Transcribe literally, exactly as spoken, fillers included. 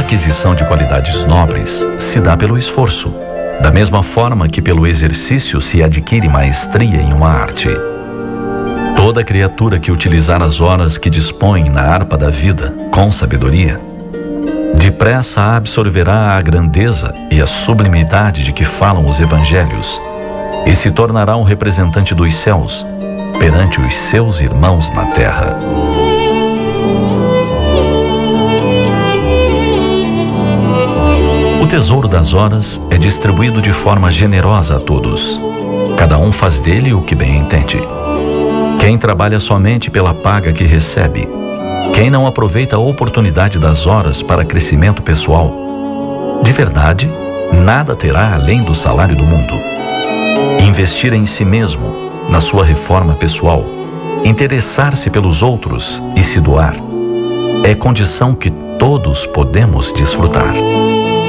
aquisição de qualidades nobres se dá pelo esforço, da mesma forma que pelo exercício se adquire maestria em uma arte. Toda criatura que utilizar as horas que dispõe na harpa da vida com sabedoria, depressa absorverá a grandeza e a sublimidade de que falam os evangelhos e se tornará um representante dos céus perante os seus irmãos na terra. O tesouro das horas é distribuído de forma generosa a todos. Cada um faz dele o que bem entende. Quem trabalha somente pela paga que recebe, quem não aproveita a oportunidade das horas para crescimento pessoal, de verdade, nada terá além do salário do mundo. Investir em si mesmo, na sua reforma pessoal, interessar-se pelos outros e se doar, é condição que todos podemos desfrutar.